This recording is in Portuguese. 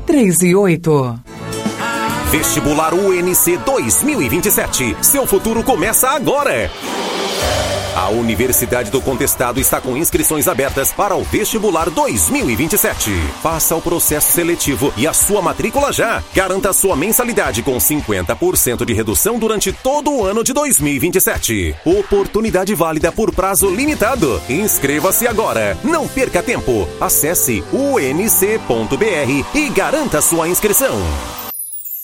3 e 8. Vestibular UNC 2027. Seu futuro começa agora. A Universidade do Contestado está com inscrições abertas para o Vestibular 2027. Faça o processo seletivo e a sua matrícula já. Garanta sua mensalidade com 50% de redução durante todo o ano de 2027. Oportunidade válida por prazo limitado. Inscreva-se agora. Não perca tempo. Acesse unc.br e garanta sua inscrição.